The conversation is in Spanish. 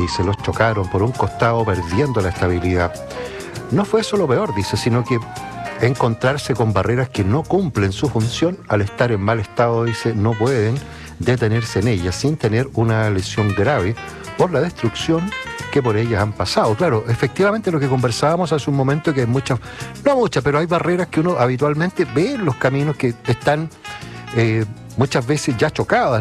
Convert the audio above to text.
dice, los chocaron por un costado perdiendo la estabilidad. No fue eso lo peor, dice, sino que encontrarse con barreras que no cumplen su función, al estar en mal estado, dice, no pueden detenerse en ellas sin tener una lesión grave por la destrucción que por ellas han pasado. Claro, efectivamente lo que conversábamos hace un momento, que hay muchas, no muchas, pero hay barreras que uno habitualmente ve en los caminos que están muchas veces ya chocadas,